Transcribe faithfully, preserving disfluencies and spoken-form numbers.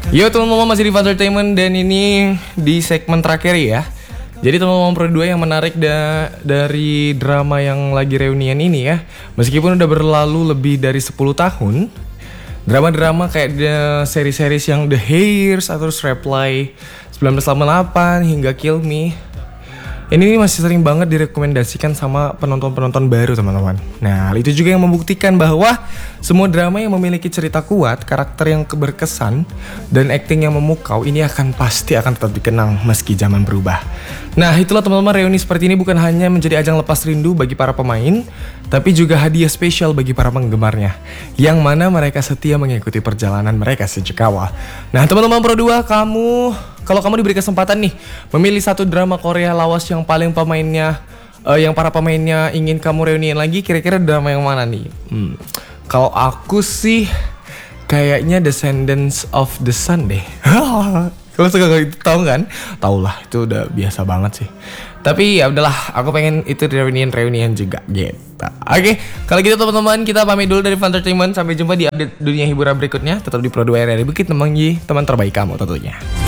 Yo teman-teman, masih di Fun Entertainment dan ini di segmen terakhir ya. Jadi teman-teman Pro dua yang menarik da- dari drama yang lagi reunian ini ya. Meskipun udah berlalu lebih dari sepuluh tahun, drama-drama kayak the seri-series yang The Hairs atau Reply seribu sembilan ratus delapan puluh delapan hingga Kill Me, ini masih sering banget direkomendasikan sama penonton-penonton baru teman-teman. Nah, hal itu juga yang membuktikan bahwa semua drama yang memiliki cerita kuat, karakter yang berkesan, dan acting yang memukau ini akan pasti akan tetap dikenang meski zaman berubah. Nah, itulah teman-teman, reuni seperti ini bukan hanya menjadi ajang lepas rindu bagi para pemain, tapi juga hadiah spesial bagi para penggemarnya, yang mana mereka setia mengikuti perjalanan mereka sejak awal. Nah, teman-teman Pro dua, kamu kalau kamu diberi kesempatan nih memilih satu drama Korea lawas yang paling pemainnya uh, yang para pemainnya ingin kamu reunian lagi, kira-kira drama yang mana nih? Hmm. Kalau aku sih kayaknya Descendants of the Sun deh. Kalau suka itu tahu kan? Tahu lah, itu udah biasa banget sih. Tapi ya udahlah, aku pengen itu reunian-reunian juga gitu. Oke, kalau gitu teman-teman, kita pamit dulu dari Fun Entertainment. Sampai jumpa di update dunia hiburan berikutnya. Tetap di Pro dua R R, Bukit Temanggi, teman terbaik kamu tentunya.